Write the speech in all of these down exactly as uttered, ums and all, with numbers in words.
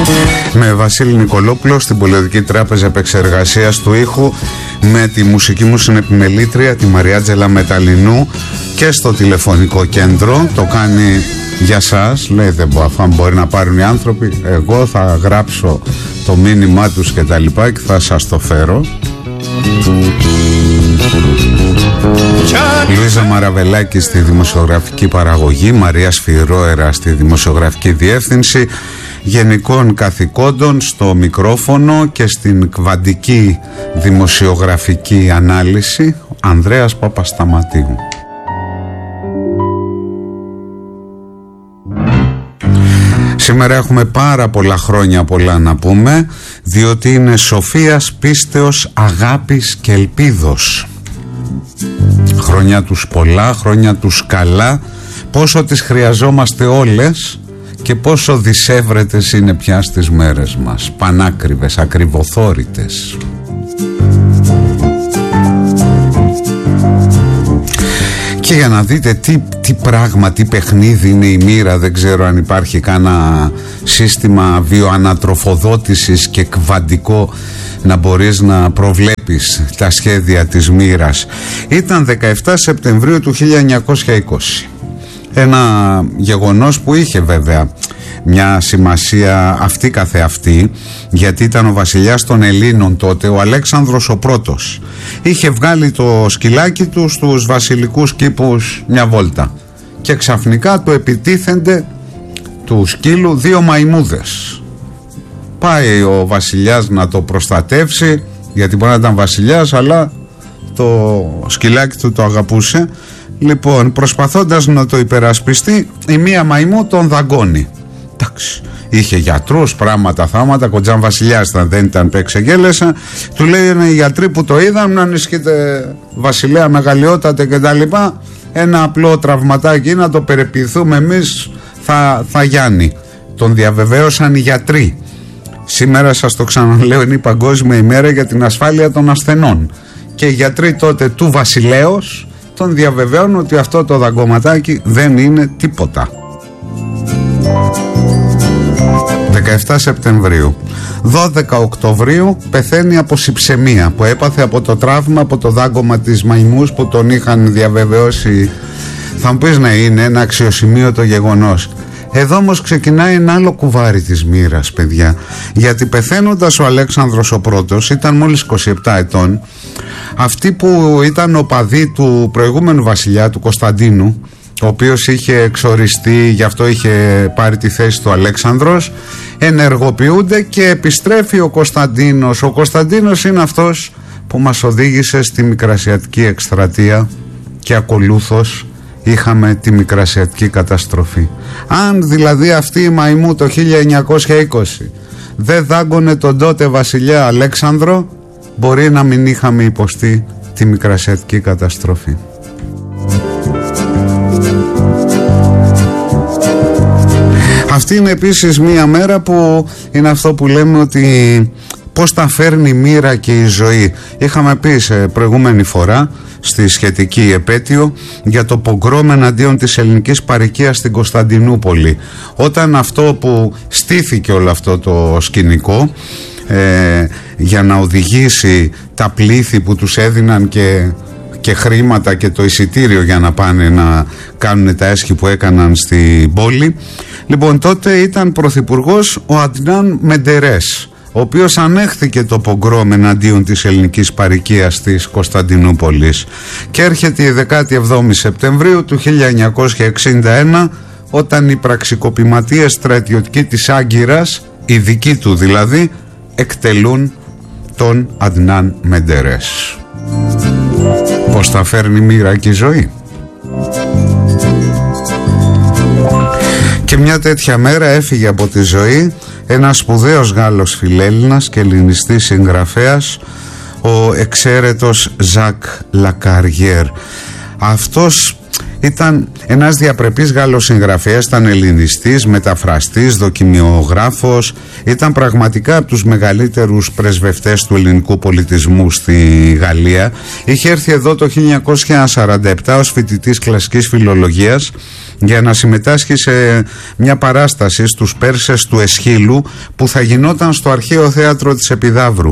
Με Βασίλη Νικολόπουλο στην Πολιτική Τράπεζα Επεξεργασίας του Ήχου, με τη μουσική μου συνεπιμελήτρια τη Μαριάτζελα Μεταλλινού, και στο τηλεφωνικό κέντρο. Το κάνει για σας, λέει, δεν μπο, αφού μπορεί να πάρουν οι άνθρωποι, εγώ θα γράψω το μήνυμά τους και τα λοιπά και θα σας το φέρω. Λουίζα Μαραβελάκη στη δημοσιογραφική παραγωγή, Μαρία Σφυρόερα στη δημοσιογραφική διεύθυνση, γενικών καθηκόντων στο μικρόφωνο και στην κβαντική δημοσιογραφική ανάλυση, Ανδρέας Παπασταματίου. Σήμερα έχουμε πάρα πολλά χρόνια πολλά να πούμε, διότι είναι σοφίας, πίστεως, αγάπης και ελπίδος. Χρόνια τους πολλά, χρόνια τους καλά, πόσο τις χρειαζόμαστε όλες και πόσο δυσέβρετες είναι πια στις μέρες μας, πανάκριβες, ακριβοθόρητες. Και για να δείτε τι, τι πράγμα, τι παιχνίδι είναι η μοίρα, δεν ξέρω αν υπάρχει κάνα σύστημα βιοανατροφοδότησης και κβαντικό να μπορείς να προβλέπεις τα σχέδια της μοίρας. Ήταν δεκαεφτά Σεπτεμβρίου του χίλια εννιακόσια είκοσι. Ένα γεγονός που είχε βέβαια μια σημασία αυτή καθεαυτή, γιατί ήταν ο βασιλιάς των Ελλήνων τότε, ο Αλέξανδρος ο Πρώτος. Είχε βγάλει το σκυλάκι του στους βασιλικούς κήπους μια βόλτα και ξαφνικά του επιτίθενται του σκύλου δύο μαϊμούδες. Πάει ο βασιλιάς να το προστατεύσει, γιατί μπορεί να ήταν βασιλιάς, αλλά το σκυλάκι του το αγαπούσε. Λοιπόν, προσπαθώντας να το υπερασπιστεί, η μία μαϊμού τον δαγκώνει. Εντάξει, είχε γιατρούς, πράγματα, θάματα, κοντζάν βασιλιάς ήταν, δεν ήταν που εξεγέλεσα. Του λέει οι γιατροί που το είδαν, να ανησυχείτε βασιλέα μεγαλειότατε και τα λοιπά, ένα απλό τραυματάκι να το περιποιηθούμε εμείς, θα, θα γιάνει. Τον διαβεβαίωσαν οι γιατροί. Σήμερα, σας το ξαναλέω, είναι η Παγκόσμια ημέρα για την ασφάλεια των ασθενών, και οι γιατροί τότε του βασιλέως τον διαβεβαίωνουν ότι αυτό το δαγκωματάκι δεν είναι τίποτα. δεκαεφτά Σεπτεμβρίου. δώδεκα Οκτωβρίου πεθαίνει από συψαιμία που έπαθε από το τραύμα, από το δάγκωμα της μαϊμούς που τον είχαν διαβεβαιώσει. Θα μου πεις, ναι, είναι ένα αξιοσημείωτο γεγονός. Εδώ όμως ξεκινάει ένα άλλο κουβάρι της μοίρας, παιδιά, γιατί πεθαίνοντας ο Αλέξανδρος ο Πρώτος, ήταν μόλις είκοσι επτά ετών. Αυτοί που ήταν οπαδοί του προηγούμενου βασιλιά, του Κωνσταντίνου, ο οποίος είχε εξοριστεί, γι' αυτό είχε πάρει τη θέση του Αλέξανδρος, ενεργοποιούνται και επιστρέφει ο Κωνσταντίνος. Ο Κωνσταντίνος είναι αυτός που μας οδήγησε στη Μικρασιατική εκστρατεία και ακολούθως είχαμε τη Μικρασιατική καταστροφή. Αν δηλαδή αυτή η μαϊμού το χίλια εννιακόσια είκοσι δεν δάγκωνε τον τότε βασιλιά Αλέξανδρο, μπορεί να μην είχαμε υποστεί τη Μικρασιατική καταστροφή. Αυτή είναι επίσης μία μέρα που είναι αυτό που λέμε ότι πώς τα φέρνει η μοίρα και η ζωή. Είχαμε πει σε προηγούμενη φορά στη σχετική επέτειο για το πογκρόμ εναντίον της ελληνικής παροικίας στην Κωνσταντινούπολη. Όταν αυτό που στήθηκε όλο αυτό το σκηνικό ε, για να οδηγήσει τα πλήθη που τους έδιναν και, και χρήματα και το εισιτήριο για να πάνε να κάνουν τα έσχη που έκαναν στην πόλη, λοιπόν, τότε ήταν πρωθυπουργός ο Αντνάν Μεντερές, ο οποίος ανέχθηκε το πογκρόμ εναντίον της ελληνικής παροικίας της Κωνσταντινούπολης. Και έρχεται η δεκάτη εβδόμη Σεπτεμβρίου του χίλια εννιακόσια εξήντα ένα, όταν οι πραξικοπηματίες στρατιωτικοί της Άγκυρας, οι δικοί του δηλαδή, εκτελούν τον Αντνάν Μεντερές. Πώς θα φέρνει μοίρα και η ζωή. Και μια τέτοια μέρα έφυγε από τη ζωή ένας σπουδαίος Γάλλος φιλέλληνας και ελληνιστής συγγραφέας, ο εξαίρετος Ζακ Λακαριέρ. Αυτός ήταν ένας διαπρεπής Γάλλος συγγραφέας, ήταν ελληνιστής, μεταφραστής, δοκιμιογράφος, ήταν πραγματικά από τους μεγαλύτερους πρεσβευτές του ελληνικού πολιτισμού στη Γαλλία. Είχε έρθει εδώ το χίλια εννιακόσια σαράντα επτά ως φοιτητής κλασικής φιλολογίας για να συμμετάσχει σε μια παράσταση στους Πέρσες του Εσχύλου που θα γινόταν στο Αρχαίο Θέατρο της Επιδαύρου.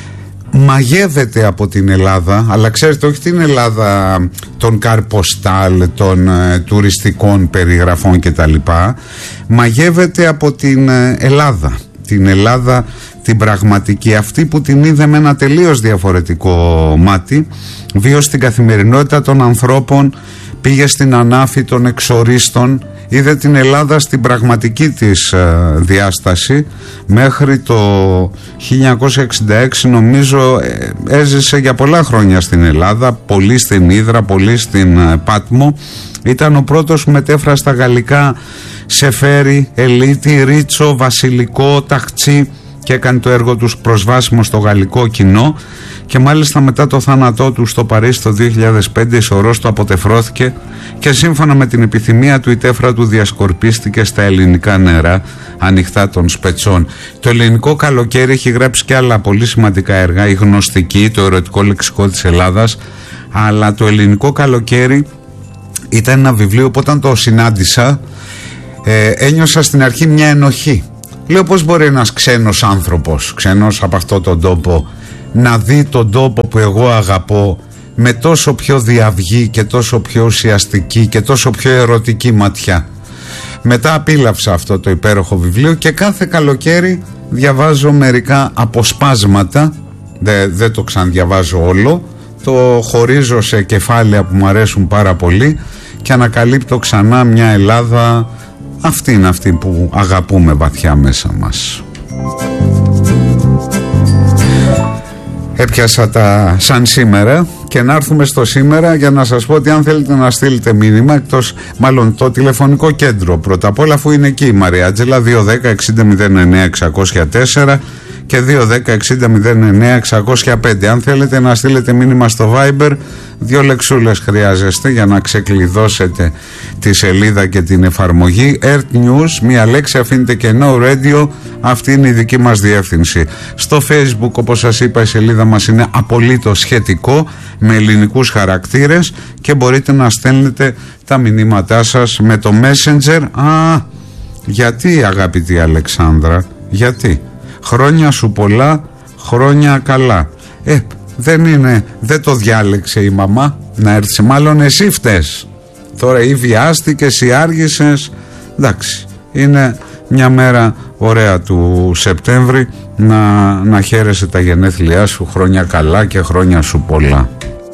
Μαγεύεται από την Ελλάδα, αλλά ξέρετε, όχι την Ελλάδα των καρποστάλ, των ε, τουριστικών περιγραφών κτλ. Μαγεύεται από την ε, Ελλάδα, την Ελλάδα την πραγματική, αυτή που την είδε με ένα τελείως διαφορετικό μάτι, βίωσε την καθημερινότητα των ανθρώπων, πήγε στην ανάφη των εξορίστων, είδε την Ελλάδα στην πραγματική της ε, διάσταση. Μέχρι το χίλια εννιακόσια εξήντα έξι νομίζω ε, έζησε για πολλά χρόνια στην Ελλάδα, πολύ στην Ύδρα, πολύ στην ε, Πάτμο. Ήταν ο πρώτος που μετέφρασε στα γαλλικά Σεφέρι, Ελίτη, Ρίτσο, Βασιλικό, Ταχτσί και έκανε το έργο τους προσβάσιμο στο γαλλικό κοινό, και μάλιστα μετά το θάνατό του στο Παρίσι το δύο χιλιάδες πέντε η σωρός του αποτεφρώθηκε και σύμφωνα με την επιθυμία του η τέφρα του διασκορπίστηκε στα ελληνικά νερά ανοιχτά των Σπετσών. Το ελληνικό καλοκαίρι έχει γράψει και άλλα πολύ σημαντικά έργα, η Γνωστική, το ερωτικό λεξικό της Ελλάδας, αλλά το ελληνικό καλοκαίρι ήταν ένα βιβλίο που όταν το συνάντησα ε, ένιωσα στην αρχή μια ενοχή. Λέω, πώς μπορεί ένας ξένος άνθρωπος, ξένος από αυτόν τον τόπο, να δει τον τόπο που εγώ αγαπώ με τόσο πιο διαυγή και τόσο πιο ουσιαστική και τόσο πιο ερωτική ματιά. Μετά απίλαυσα αυτό το υπέροχο βιβλίο και κάθε καλοκαίρι διαβάζω μερικά αποσπάσματα, δεν, δεν το ξαναδιαβάζω όλο, το χωρίζω σε κεφάλαια που μου αρέσουν πάρα πολύ και ανακαλύπτω ξανά μια Ελλάδα. Αυτή είναι αυτή που αγαπούμε βαθιά μέσα μας. Έπιασα τα σαν σήμερα και να έρθουμε στο σήμερα για να σας πω ότι αν θέλετε να στείλετε μήνυμα, εκτός μάλλον το τηλεφωνικό κέντρο πρώτα απ' όλα, αφού είναι εκεί η Μαριάτζελα, δύο ένα μηδέν εξήντα μηδέν εννέα εξακόσια τέσσερα και δύο ένα μηδέν εξήντα μηδέν εννέα εξακόσια πέντε. Αν θέλετε να στείλετε μήνυμα στο Viber, δύο λεξούλες χρειάζεστε για να ξεκλειδώσετε τη σελίδα και την εφαρμογή Earth News, μία λέξη, αφήνετε και No Radio, αυτή είναι η δική μας διεύθυνση. Στο Facebook, όπως σας είπα, η σελίδα μας είναι απολύτως σχετικό, με ελληνικούς χαρακτήρες, και μπορείτε να στέλνετε τα μηνύματά σας με το Messenger. Α, γιατί αγαπητή Αλεξάνδρα, γιατί? Χρόνια σου πολλά, χρόνια καλά. Ε, δεν είναι, δεν το διάλεξε η μαμά να έρθει, μάλλον εσύ φταίς. Τώρα ή βιάστηκες ή άργησες. Εντάξει, είναι μια μέρα ωραία του Σεπτέμβρη να, να χαίρεσαι τα γενέθλιά σου, χρόνια καλά και χρόνια σου πολλά.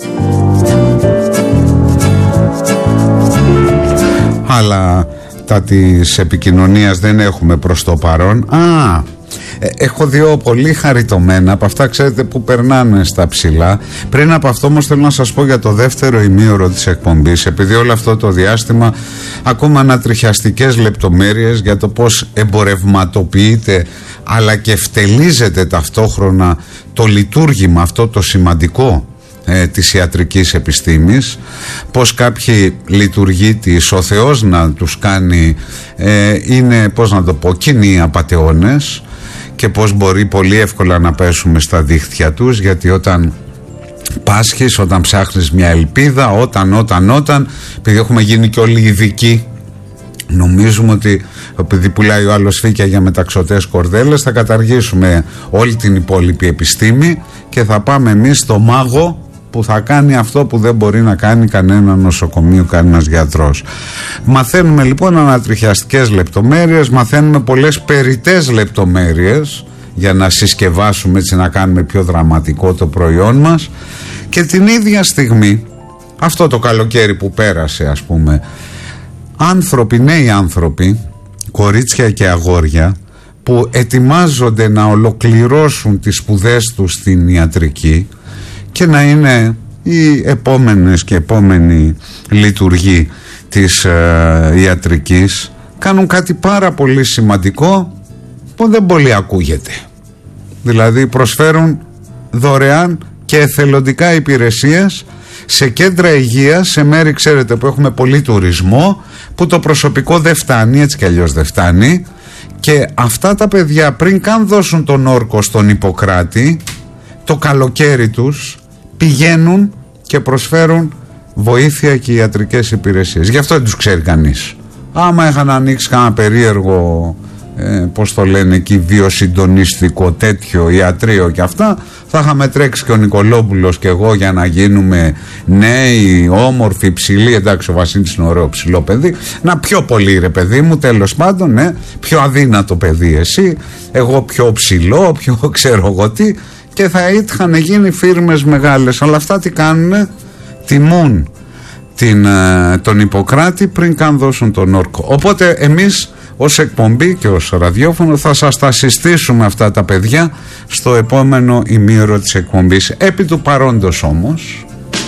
Αλλά τα της επικοινωνίας δεν έχουμε προς το παρόν. Α, έχω δύο πολύ χαριτωμένα από αυτά, ξέρετε, που περνάνε στα ψηλά. Πριν από αυτό όμως θέλω να σας πω για το δεύτερο ημίωρο της εκπομπής, επειδή όλο αυτό το διάστημα ακόμα ανατριχιαστικές λεπτομέρειες για το πώς εμπορευματοποιείται αλλά και φτελίζεται ταυτόχρονα το λειτουργήμα αυτό το σημαντικό ε, της ιατρικής επιστήμης, πως κάποιοι λειτουργίτες ο Θεός να τους κάνει ε, είναι, πώς να το πω, κοινοί απατεώνες, και πως μπορεί πολύ εύκολα να πέσουμε στα δίχτυα τους, γιατί όταν πάσχεις, όταν ψάχνεις μια ελπίδα, όταν, όταν, όταν, επειδή έχουμε γίνει και όλοι ειδικοί, νομίζουμε ότι επειδή πουλάει ο άλλος φύκια για μεταξωτές κορδέλες θα καταργήσουμε όλη την υπόλοιπη επιστήμη και θα πάμε εμείς στο μάγο που θα κάνει αυτό που δεν μπορεί να κάνει κανένα νοσοκομείο, κανένας γιατρός. Μαθαίνουμε λοιπόν ανατριχιαστικές λεπτομέρειες, μαθαίνουμε πολλές περιττές λεπτομέρειες για να συσκευάσουμε, έτσι, να κάνουμε πιο δραματικό το προϊόν μας, και την ίδια στιγμή, αυτό το καλοκαίρι που πέρασε, ας πούμε, άνθρωποι, νέοι άνθρωποι, κορίτσια και αγόρια, που ετοιμάζονται να ολοκληρώσουν τις σπουδές τους στην ιατρική και να είναι οι επόμενες και επόμενοι λειτουργοί της ε, ιατρικής, κάνουν κάτι πάρα πολύ σημαντικό που δεν πολύ ακούγεται. Δηλαδή προσφέρουν δωρεάν και εθελοντικά υπηρεσίες σε κέντρα υγείας, σε μέρη ξέρετε που έχουμε πολύ τουρισμό, που το προσωπικό δεν φτάνει, έτσι κι αλλιώς δεν φτάνει, και αυτά τα παιδιά πριν καν δώσουν τον όρκο στον Ιπποκράτη, το καλοκαίρι τους πηγαίνουν και προσφέρουν βοήθεια και ιατρικές υπηρεσίες. Γι' αυτό δεν τους ξέρει κανείς. Άμα είχαν ανοίξει κανένα περίεργο, ε, πώς το λένε εκεί, βιοσυντονιστικό τέτοιο ιατρείο και αυτά, θα είχαμε τρέξει και ο Νικολόπουλος και εγώ για να γίνουμε νέοι, όμορφοι, ψηλοί. Εντάξει, ο Βασίλης είναι ωραίο ψηλό παιδί. Να πιο πολύ ρε παιδί μου, τέλος πάντων, ναι. Πιο αδύνατο παιδί εσύ, εγώ πιο ψηλό, πιο ξέρω εγώ τι. Και θα είχαν γίνει φίρμες μεγάλες. Αλλά αυτά τι κάνουνε? Τιμούν την, τον Ιπποκράτη πριν καν δώσουν τον όρκο. Οπότε εμείς ως εκπομπή και ως ραδιόφωνο θα σας τα συστήσουμε αυτά τα παιδιά στο επόμενο ημίωρο της εκπομπής. Επί του παρόντος όμως,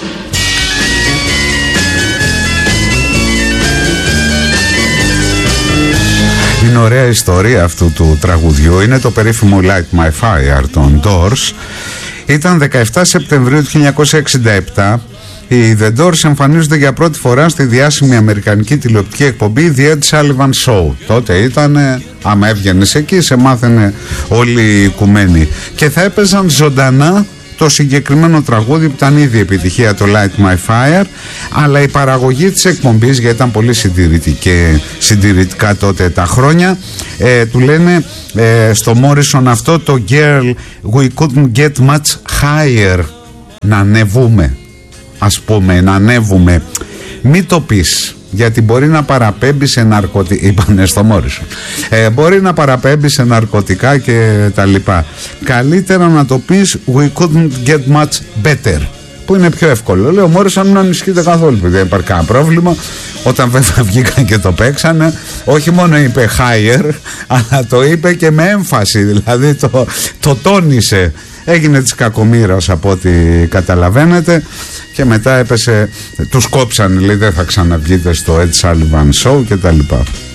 είναι ωραία ιστορία αυτού του τραγουδιού. Είναι το περίφημο Light My Fire των Doors. Ήταν δεκαεφτά Σεπτεμβρίου του χίλια εννιακόσια εξήντα επτά. Οι The Doors εμφανίζονται για πρώτη φορά στη διάσημη αμερικανική τηλεοπτική εκπομπή The Ed Sullivan Show. Τότε ήταν, άμα έβγαινες εκεί, σε μάθαινε όλοι οι οικουμένοι. Και θα έπαιζαν ζωντανά το συγκεκριμένο τραγούδι που ήταν ήδη επιτυχία, το Light My Fire, αλλά η παραγωγή της εκπομπής, γιατί ήταν πολύ συντηρητική, συντηρητικά τότε τα χρόνια, ε, του λένε ε, στο Morrison αυτό το Girl we couldn't get much higher, να ανεβούμε, ας πούμε, να ανέβουμε. Μη το πεις, γιατί μπορεί να παραπέμπει σε ναρκωτικά, είπανε στο Μόρισον, ε, μπορεί να παραπέμπει σε ναρκωτικά και τα λοιπά. Καλύτερα να το πεις we couldn't get much better, που είναι πιο εύκολο. Λέω ο Μόρισον, μην ανησυχείτε καθόλου, δεν υπάρχει κανένα πρόβλημα. Όταν βέβαια βγήκαν και το παίξανε, όχι μόνο είπε higher, αλλά το είπε και με έμφαση, δηλαδή το, το τόνισε. Έγινε της κακομοίρας από ό,τι καταλαβαίνετε. Και μετά έπεσε, τους κόψανε, λέει δεν θα ξαναβγείτε στο Ed Sullivan Show και τα λοιπά.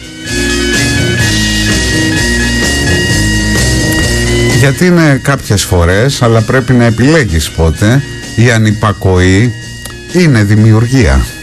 Γιατί είναι κάποιες φορές, αλλά πρέπει να επιλέγεις πότε, η ανυπακοή είναι δημιουργία.